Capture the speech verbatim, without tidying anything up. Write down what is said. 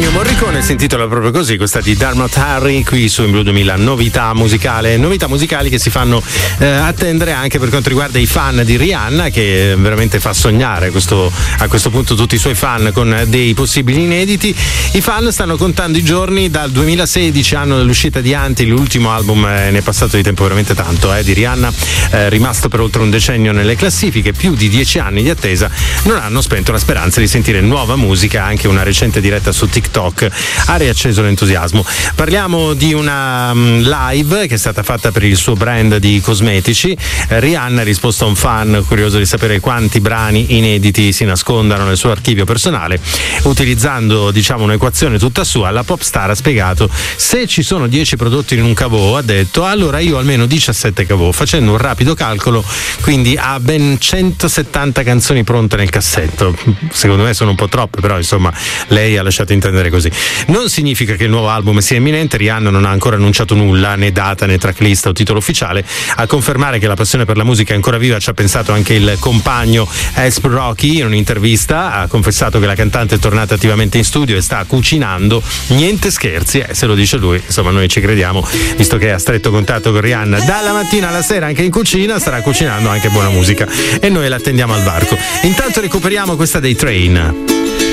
Ennio Morricone si intitola proprio così, questa di Dermot Harry qui su In Blu duemila, novità musicale, novità musicali che si fanno eh, attendere anche per quanto riguarda i fan di Rihanna, che veramente fa sognare questo, a questo punto tutti i suoi fan con dei possibili inediti. I fan stanno contando i giorni dal duemilasedici, anno dell'uscita di Anti, l'ultimo album, eh, ne è passato di tempo veramente tanto eh, di Rihanna, eh, rimasto per oltre un decennio nelle classifiche, più di dieci anni di attesa non hanno spento la speranza di sentire nuova musica. Anche una recente diretta su TikTok ha riacceso l'entusiasmo. Parliamo di una um, live che è stata fatta per il suo brand di cosmetici. Rihanna ha risposto a un fan curioso di sapere quanti brani inediti si nascondano nel suo archivio personale. Utilizzando, diciamo, un'equazione tutta sua, la pop star ha spiegato: se ci sono dieci prodotti in un caveau, ha detto, allora io ho almeno diciassette caveau. Facendo un rapido calcolo, quindi ha ben centosettanta canzoni pronte nel cassetto. Secondo me sono un po' troppe, però insomma lei ha lasciato intendere così. Non significa che il nuovo album sia imminente. Rihanna non ha ancora annunciato nulla, né data né tracklist o titolo ufficiale. A confermare che la passione per la musica è ancora viva ci ha pensato anche il compagno A$ap Rocky. In un'intervista ha confessato che la cantante è tornata attivamente in studio e sta cucinando. Niente scherzi, eh, se lo dice lui, insomma noi ci crediamo, visto che è a stretto contatto con Rihanna dalla mattina alla sera, anche in cucina starà cucinando anche buona musica e noi l'attendiamo al varco. Intanto recuperiamo questa dei Train.